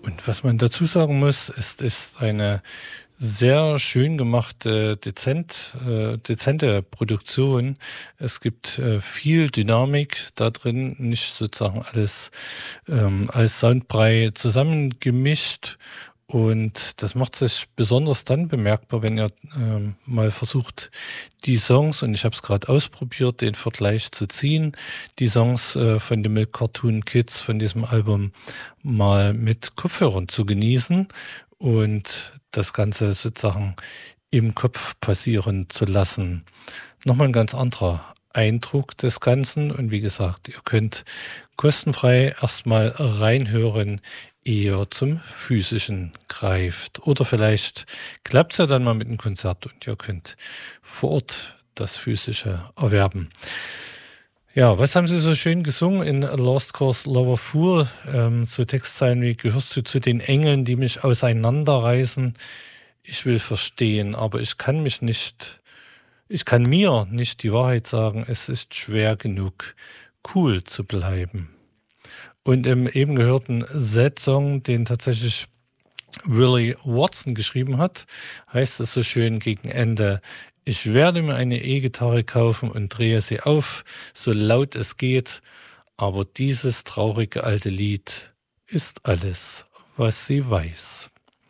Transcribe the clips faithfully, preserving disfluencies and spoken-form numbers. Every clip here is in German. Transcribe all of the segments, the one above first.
Und was man dazu sagen muss, es ist eine sehr schön gemachte, dezent, äh, dezente Produktion. Es gibt äh, viel Dynamik da drin, nicht sozusagen alles ähm, als Soundbrei zusammengemischt. Und das macht sich besonders dann bemerkbar, wenn ihr ähm, mal versucht, die Songs, und ich habe es gerade ausprobiert, den Vergleich zu ziehen, die Songs äh, von den Milk Cartoon Kids von diesem Album mal mit Kopfhörern zu genießen und das Ganze sozusagen im Kopf passieren zu lassen. Nochmal ein ganz anderer Eindruck des Ganzen. Und wie gesagt, ihr könnt kostenfrei erstmal reinhören, ehe ihr zum Physischen greift. Oder vielleicht klappt es ja dann mal mit einem Konzert und ihr könnt vor Ort das Physische erwerben. Ja, was haben Sie so schön gesungen in A Lost Cause Lover Fool? Ähm, so Textzeilen wie: Gehörst du zu den Engeln, die mich auseinanderreißen? Ich will verstehen, aber ich kann mich nicht, ich kann mir nicht die Wahrheit sagen. Es ist schwer genug, cool zu bleiben. Und im eben gehörten Set-Song, den tatsächlich Willie Watson geschrieben hat, heißt es so schön gegen Ende: Ich werde mir eine E-Gitarre kaufen und drehe sie auf, so laut es geht, aber dieses traurige alte Lied ist alles, was sie weiß.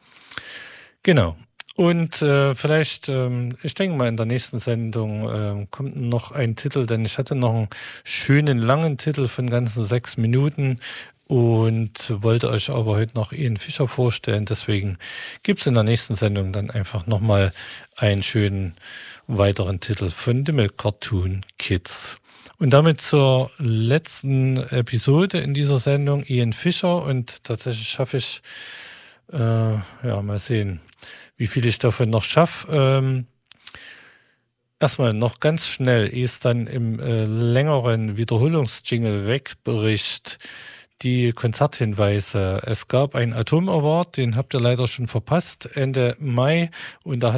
Genau. Und äh, vielleicht, ähm, ich denke mal, in der nächsten Sendung äh, kommt noch ein Titel, denn ich hatte noch einen schönen langen Titel von ganzen sechs Minuten und wollte euch aber heute noch Ian Fischer vorstellen. Deswegen gibt es in der nächsten Sendung dann einfach nochmal einen schönen weiteren Titel von The Milk Cartoon Kids. Und damit zur letzten Episode in dieser Sendung, Ian Fischer. Und tatsächlich schaffe ich, äh, ja, mal sehen, wie viel ich davon noch schaffe. Ähm, erstmal noch ganz schnell, ehe es dann im äh, längeren Wiederholungsjingle wegbricht, die Konzerthinweise. Es gab einen Atom Award, den habt ihr leider schon verpasst, Ende Mai. Und da hat